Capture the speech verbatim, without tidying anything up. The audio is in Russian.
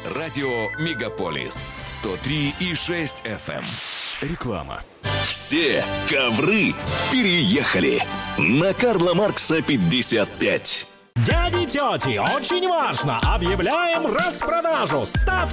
Радио «Мегаполис» сто три и шесть эф эм. Реклама. Все ковры переехали на Карла Маркса пятьдесят пять. Дяди, тети, очень важно! Объявляем распродажу! Ставьте